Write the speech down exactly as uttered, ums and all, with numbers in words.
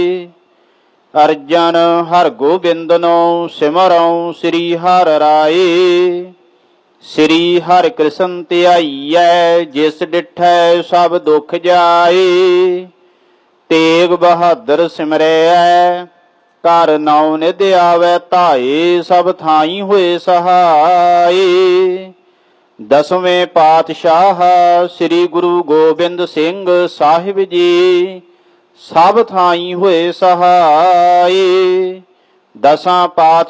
ਅਰਜਨ ਹਰ ਗੋਬਿੰਦਨੋ ਸਿਮਰਉ ਸ੍ਰੀ ਹਰਿ ਰਾਏ। ਸ੍ਰੀ ਹਰਿ ਕ੍ਰਿਸ਼ਨ ਧਿਆਈਐ ਜਿਸ ਡਿਠੈ ਸਭ ਦੁਖ ਜਾਏ। ਤੇਗ ਬਹਾਦਰ ਸਿਮਰੈ ਘਰ ਨੌ ਨਿਧ ਆਵੈ ਧਾਏ। ਸਭ ਥਾਈ ਹੋਏ ਸਹਾਏ। ਦਸਵੇਂ ਪਾਤਸ਼ਾਹ ਸ੍ਰੀ ਗੁਰੂ ਗੋਬਿੰਦ ਸਿੰਘ ਸਾਹਿਬ ਜੀ ਸਭ ਥਾਈ ਹੋਏ ਸਹਾਏ। ਦਸਾਂ ਪਾਤ